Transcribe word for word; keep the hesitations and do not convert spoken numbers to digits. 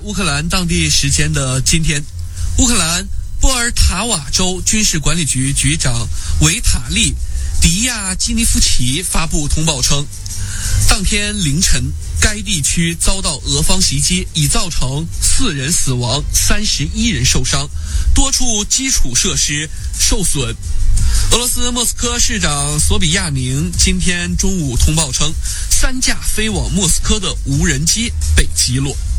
乌克兰当地时间的今天，乌克兰波尔塔瓦州军事管理局局长维塔利·迪亚基尼夫奇发布通报称，当天凌晨该地区遭到俄方袭击，已造成四人死亡，三十一人受伤，多处基础设施受损。俄罗斯莫斯科市长索比亚宁今天中午通报称，三架飞往莫斯科的无人机被击落。